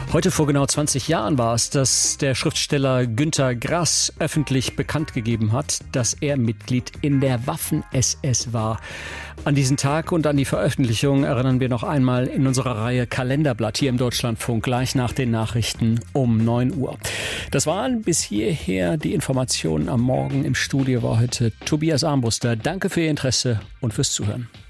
Heute vor genau 20 Jahren war es, dass der Schriftsteller Günter Grass öffentlich bekannt gegeben hat, dass er Mitglied in der Waffen-SS war. An diesen Tag und an die Veröffentlichung erinnern wir noch einmal in unserer Reihe Kalenderblatt hier im Deutschlandfunk gleich nach den Nachrichten um 9 Uhr. Das waren bis hierher die Informationen am Morgen. Im Studio war heute Tobias Armbruster. Danke für Ihr Interesse und fürs Zuhören.